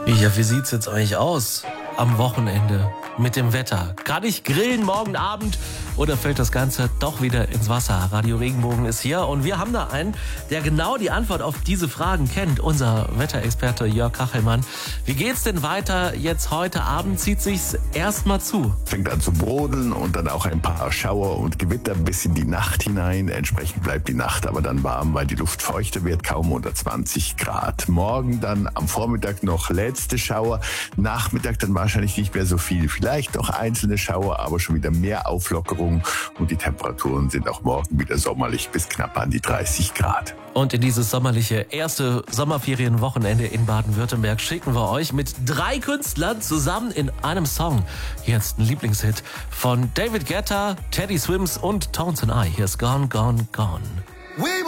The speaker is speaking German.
Ja, wie sieht's jetzt eigentlich aus am Wochenende mit dem Wetter? Kann ich grillen morgen Abend oder fällt das Ganze doch wieder ins Wasser? Radio Regenbogen ist hier und wir haben da einen, der genau die Antwort auf diese Fragen kennt. Unser Wetterexperte Jörg Kachelmann. Wie geht's denn weiter jetzt heute Abend? Zieht sich's erstmal zu? Fängt an zu brodeln und dann auch ein paar Schauer und Gewitter bis in die Nacht hinein. Entsprechend bleibt die Nacht aber dann warm, weil die Luft feuchter wird, kaum unter 20 Grad. Morgen dann am Vormittag noch letzte Schauer. Nachmittag dann wahrscheinlich nicht mehr so viel. Vielleicht noch einzelne Schauer, aber schon wieder mehr Auflockerung. Und die Temperaturen sind auch morgen wieder sommerlich bis knapp an die 30 Grad. Und in dieses sommerliche erste Sommerferienwochenende in Baden-Württemberg schicken wir euch mit 3 Künstlern zusammen in einem Song. Jetzt ein Lieblingshit von David Guetta, Teddy Swims und Tones and I. Hier ist Gone, Gone, Gone.